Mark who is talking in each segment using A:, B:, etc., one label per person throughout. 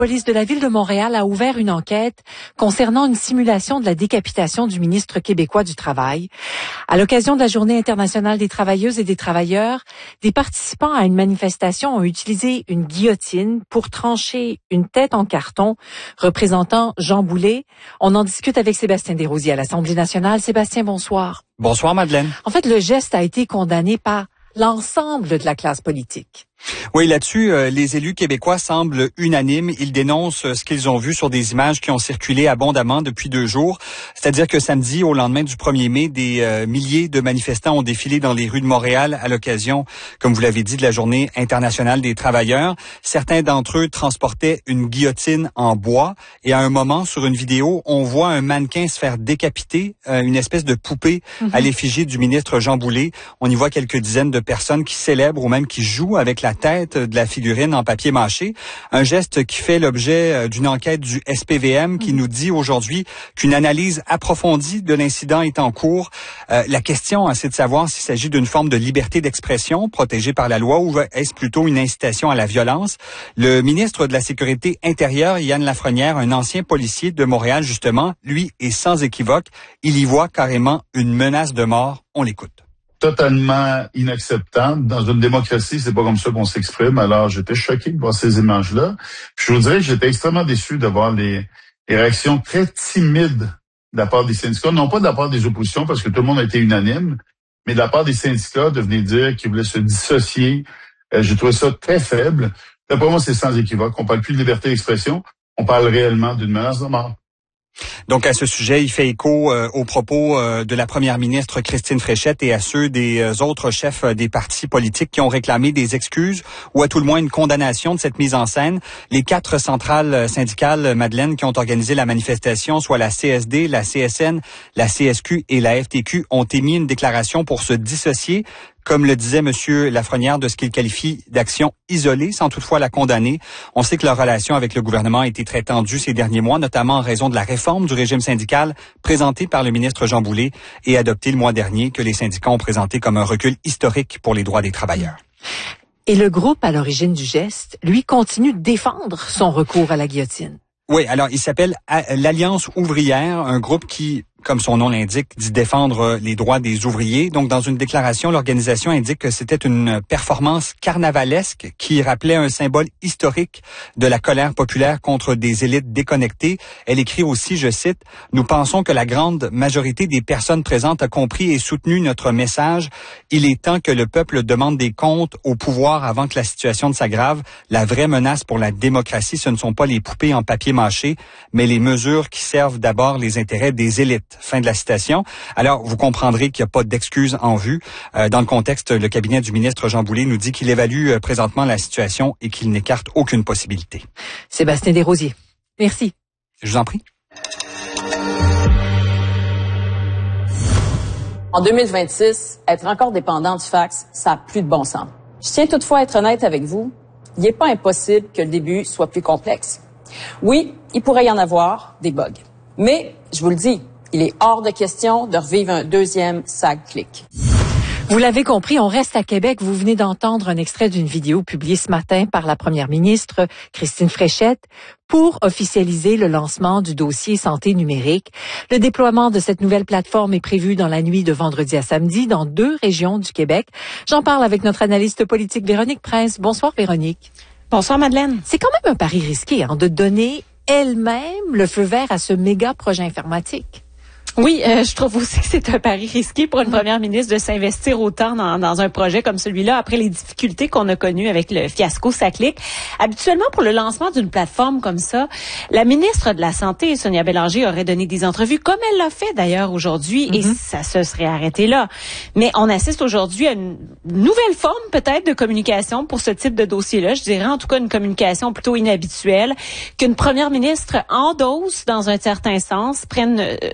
A: La police de la Ville de Montréal a ouvert une enquête concernant une simulation de la décapitation du ministre québécois du Travail. À l'occasion de la Journée internationale des travailleuses et des travailleurs, des participants à une manifestation ont utilisé une guillotine pour trancher une tête en carton représentant Jean Boulet. On en discute avec Sébastien Desrosiers à l'Assemblée nationale. Sébastien, bonsoir.
B: Bonsoir, Madeleine.
A: En fait, le geste a été condamné par l'ensemble de la classe politique.
B: Oui, là-dessus, les élus québécois semblent unanimes. Ils dénoncent ce qu'ils ont vu sur des images qui ont circulé abondamment depuis 2 jours. C'est-à-dire que samedi, au lendemain du 1er mai, des milliers de manifestants ont défilé dans les rues de Montréal à l'occasion, comme vous l'avez dit, de la Journée internationale des travailleurs. Certains d'entre eux transportaient une guillotine en bois et à un moment, sur une vidéo, on voit un mannequin se faire décapiter, une espèce de poupée à l'effigie du ministre Jean Boulet. On y voit quelques dizaines de personnes qui célèbrent ou même qui jouent avec la tête de la figurine en papier mâché. Un geste qui fait l'objet d'une enquête du SPVM qui nous dit aujourd'hui qu'une analyse approfondie de l'incident est en cours. La question, c'est de savoir s'il s'agit d'une forme de liberté d'expression protégée par la loi ou est-ce plutôt une incitation à la violence. Le ministre de la Sécurité intérieure, Yann Lafrenière, un ancien policier de Montréal justement, lui est sans équivoque. Il y voit carrément une menace de mort. On l'écoute.
C: Totalement inacceptable. Dans une démocratie, c'est pas comme ça qu'on s'exprime. Alors, j'étais choqué de voir ces images-là. Puis, je vous dirais que j'étais extrêmement déçu de voir les réactions très timides de la part des syndicats. Non pas de la part des oppositions, parce que tout le monde a été unanime, mais de la part des syndicats de venir dire qu'ils voulaient se dissocier. J'ai trouvé ça très faible. D'après moi, c'est sans équivoque. On parle plus de liberté d'expression. On parle réellement d'une menace de mort.
B: Donc, à ce sujet, il fait écho aux propos de la première ministre Christine Fréchette et à ceux des autres chefs des partis politiques qui ont réclamé des excuses ou à tout le moins une condamnation de cette mise en scène. Les 4 centrales syndicales, Madeleine, qui ont organisé la manifestation, soit la CSD, la CSN, la CSQ et la FTQ, ont émis une déclaration pour se dissocier, comme le disait M. Lafrenière, de ce qu'il qualifie d'action isolée, sans toutefois la condamner. On sait que leur relation avec le gouvernement a été très tendue ces derniers mois, notamment en raison de la réforme du régime syndical présentée par le ministre Jean Boulet et adoptée le mois dernier, que les syndicats ont présenté comme un recul historique pour les droits des travailleurs.
A: Et le groupe à l'origine du geste, lui, continue de défendre son recours à la guillotine.
B: Oui, alors il s'appelle l'Alliance ouvrière, un groupe qui, comme son nom l'indique, dit défendre les droits des ouvriers. Donc, dans une déclaration, l'organisation indique que c'était une performance carnavalesque qui rappelait un symbole historique de la colère populaire contre des élites déconnectées. Elle écrit aussi, je cite, « Nous pensons que la grande majorité des personnes présentes a compris et soutenu notre message. Il est temps que le peuple demande des comptes au pouvoir avant que la situation ne s'aggrave. La vraie menace pour la démocratie, ce ne sont pas les poupées en papier mâché, mais les mesures qui servent d'abord les intérêts des élites. » Fin de la citation. Alors, vous comprendrez qu'il n'y a pas d'excuses en vue. Dans le contexte, le cabinet du ministre Jean Boulet nous dit qu'il évalue présentement la situation et qu'il n'écarte aucune possibilité.
A: Sébastien Desrosiers, merci.
B: Je vous en prie.
D: En 2026, être encore dépendant du fax, ça n'a plus de bon sens. Je tiens toutefois à être honnête avec vous, il n'est pas impossible que le début soit plus complexe. Oui, il pourrait y en avoir des bugs. Mais, je vous le dis, il est hors de question de revivre un deuxième SAG-Click.
A: Vous l'avez compris, on reste à Québec. Vous venez d'entendre un extrait d'une vidéo publiée ce matin par la première ministre Christine Fréchette pour officialiser le lancement du dossier santé numérique. Le déploiement de cette nouvelle plateforme est prévu dans la nuit de vendredi à samedi dans 2 régions du Québec. J'en parle avec notre analyste politique Véronique Prince. Bonsoir Véronique.
E: Bonsoir Madeleine.
A: C'est quand même un pari risqué de donner elle-même le feu vert à ce méga projet informatique.
E: Oui, je trouve aussi que c'est un pari risqué pour une première ministre de s'investir autant dans un projet comme celui-là après les difficultés qu'on a connues avec le fiasco SAG-Click. Habituellement, pour le lancement d'une plateforme comme ça, la ministre de la Santé, Sonia Bélanger, aurait donné des entrevues comme elle l'a fait d'ailleurs aujourd'hui et ça se serait arrêté là. Mais on assiste aujourd'hui à une nouvelle forme peut-être de communication pour ce type de dossier-là. Je dirais en tout cas une communication plutôt inhabituelle qu'une première ministre endosse dans un certain sens, prenne sous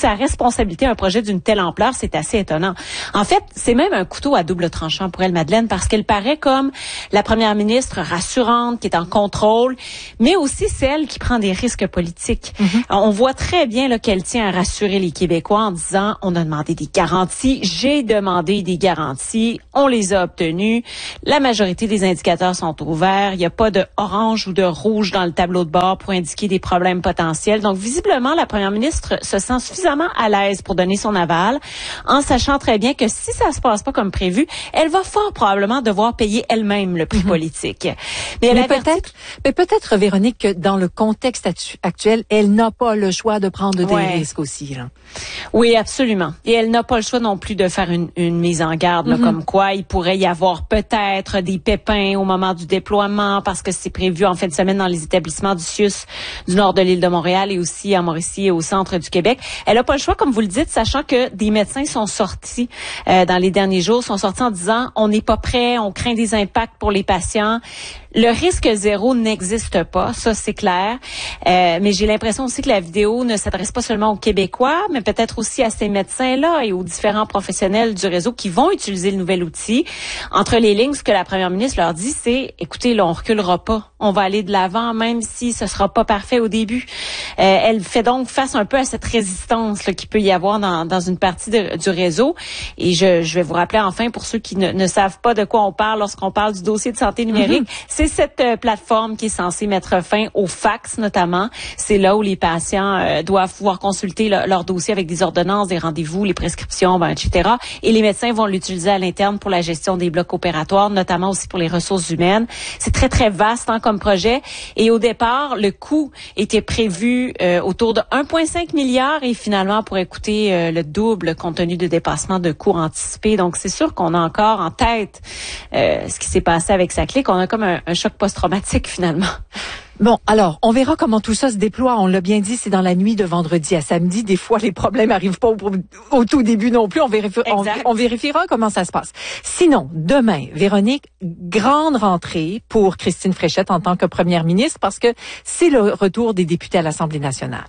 E: sa responsabilité un projet d'une telle ampleur, c'est assez étonnant. En fait, c'est même un couteau à double tranchant pour elle, Madeleine, parce qu'elle paraît comme la première ministre rassurante, qui est en contrôle, mais aussi celle qui prend des risques politiques. On voit très bien là, qu'elle tient à rassurer les Québécois en disant, on a demandé des garanties, j'ai demandé des garanties, on les a obtenues, la majorité des indicateurs sont ouverts, il n'y a pas de orange ou de rouge dans le tableau de bord pour indiquer des problèmes potentiels. Donc, visiblement, la première ministre se sent suffisamment à l'aise pour donner son aval, en sachant très bien que si ça se passe pas comme prévu, elle va fort probablement devoir payer elle-même le prix politique. Mais
A: peut-être, Véronique, que dans le contexte actuel, elle n'a pas le choix de prendre des risques aussi, là.
E: Oui, absolument. Et elle n'a pas le choix non plus de faire une mise en garde, là, comme quoi il pourrait y avoir peut-être des pépins au moment du déploiement, parce que c'est prévu en fin de semaine dans les établissements du CIUS du nord de l'île de Montréal et aussi à Mauricie et au centre du Québec. Elle n'a pas le choix, comme vous le dites, sachant que des médecins sont sortis dans les derniers jours, sont sortis en disant on n'est pas prêt, on craint des impacts pour les patients. Le risque zéro n'existe pas, ça c'est clair. Mais j'ai l'impression aussi que la vidéo ne s'adresse pas seulement aux Québécois, mais peut-être aussi à ces médecins-là et aux différents professionnels du réseau qui vont utiliser le nouvel outil. Entre les lignes, ce que la première ministre leur dit, c'est, écoutez, là, on reculera pas. On va aller de l'avant, même si ce sera pas parfait au début. Elle fait donc face un peu à cette résistance là, qu'il peut y avoir dans une partie du réseau. Et je vais vous rappeler enfin, pour ceux qui ne savent pas de quoi on parle lorsqu'on parle du dossier de santé numérique, c'est cette plateforme qui est censée mettre fin au fax notamment. C'est là où les patients doivent pouvoir consulter leur dossier avec des ordonnances, des rendez-vous, les prescriptions, etc. Et les médecins vont l'utiliser à l'interne pour la gestion des blocs opératoires, notamment aussi pour les ressources humaines. C'est très, très vaste comme projet. Et au départ, le coût était prévu autour de 1,5 milliard et finalement pourrait coûter le double compte tenu de dépassement de coûts anticipés. Donc, c'est sûr qu'on a encore en tête ce qui s'est passé avec SACLIC. On a comme un choc post-traumatique finalement.
A: Bon, alors, on verra comment tout ça se déploie. On l'a bien dit, c'est dans la nuit de vendredi à samedi. Des fois, les problèmes arrivent pas au tout début non plus. On vérifiera comment ça se passe. Sinon, demain, Véronique, grande rentrée pour Christine Fréchette en tant que première ministre parce que c'est le retour des députés à l'Assemblée nationale.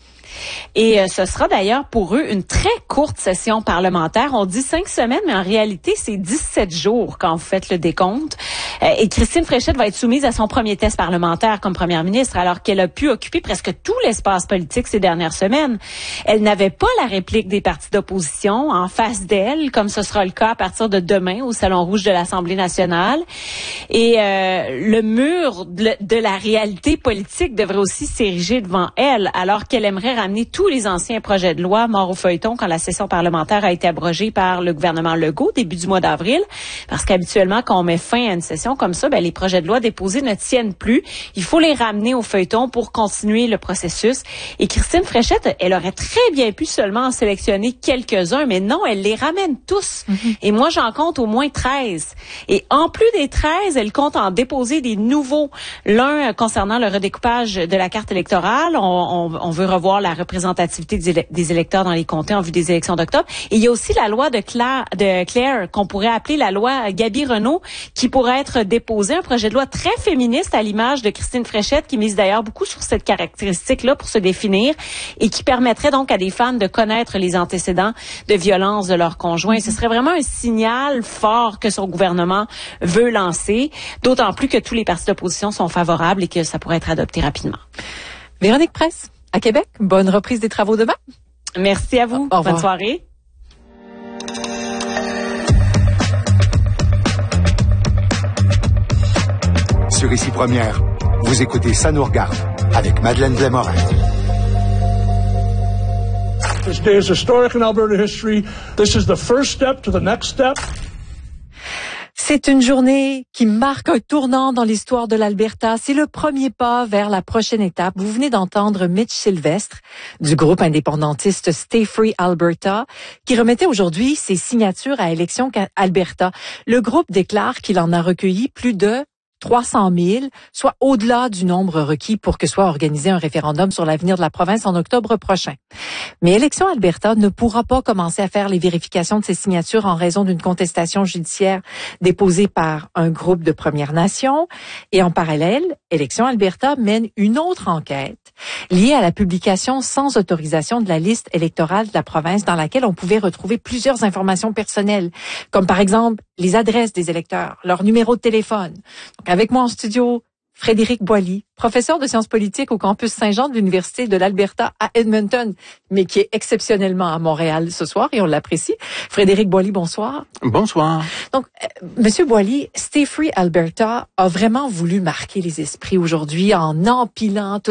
E: Et ce sera d'ailleurs pour eux une très courte session parlementaire. On dit 5 semaines, mais en réalité, c'est 17 jours quand vous faites le décompte. Et Christine Fréchette va être soumise à son premier test parlementaire comme première ministre, alors qu'elle a pu occuper presque tout l'espace politique ces dernières semaines. Elle n'avait pas la réplique des partis d'opposition en face d'elle, comme ce sera le cas à partir de demain au Salon Rouge de l'Assemblée nationale. Et le mur de la réalité politique devrait aussi s'ériger devant elle, alors qu'elle aimerait ramener tous les anciens projets de loi morts au feuilleton quand la session parlementaire a été abrogée par le gouvernement Legault début du mois d'avril. Parce qu'habituellement, quand on met fin à une session comme ça, les projets de loi déposés ne tiennent plus. Il faut les ramener au feuilleton pour continuer le processus. Et Christine Fréchette, elle aurait très bien pu seulement en sélectionner quelques-uns, mais non, elle les ramène tous. Et moi, j'en compte au moins 13. Et en plus des 13, elle compte en déposer des nouveaux. L'un concernant le redécoupage de la carte électorale. On veut revoir la représentativité des électeurs dans les comtés en vue des élections d'octobre. Et il y a aussi la loi de Claire, qu'on pourrait appeler la loi Gaby-Renaud, qui pourrait être déposée, un projet de loi très féministe à l'image de Christine Fréchette, qui mise d'ailleurs beaucoup sur cette caractéristique-là pour se définir et qui permettrait donc à des femmes de connaître les antécédents de violence de leur conjoint. Ce serait vraiment un signal fort que son gouvernement veut lancer, d'autant plus que tous les partis d'opposition sont favorables et que ça pourrait être adopté rapidement.
A: Véronique Presse, à Québec, bonne reprise des travaux demain.
E: Merci à vous. Bonne soirée.
F: Sur Ici Première, vous écoutez Ça nous regarde avec Madeleine Blais-Morin.
G: This day is historic in Alberta history. This is the first step to the next step.
A: C'est une journée qui marque un tournant dans l'histoire de l'Alberta. C'est le premier pas vers la prochaine étape. Vous venez d'entendre Mitch Sylvestre du groupe indépendantiste Stay Free Alberta qui remettait aujourd'hui ses signatures à Élections Alberta. Le groupe déclare qu'il en a recueilli plus de 300 000, soit au-delà du nombre requis pour que soit organisé un référendum sur l'avenir de la province en octobre prochain. Mais Élections Alberta ne pourra pas commencer à faire les vérifications de ces signatures en raison d'une contestation judiciaire déposée par un groupe de Premières Nations. Et en parallèle, Élections Alberta mène une autre enquête liée à la publication sans autorisation de la liste électorale de la province dans laquelle on pouvait retrouver plusieurs informations personnelles, comme par exemple les adresses des électeurs, leur numéro de téléphone. Donc, avec moi en studio, Frédéric Boily, professeur de sciences politiques au campus Saint-Jean de l'Université de l'Alberta à Edmonton, mais qui est exceptionnellement à Montréal ce soir et on l'apprécie. Frédéric Boily, bonsoir.
H: Bonsoir.
A: Donc, Monsieur Boily, Stay Free Alberta a vraiment voulu marquer les esprits aujourd'hui en empilant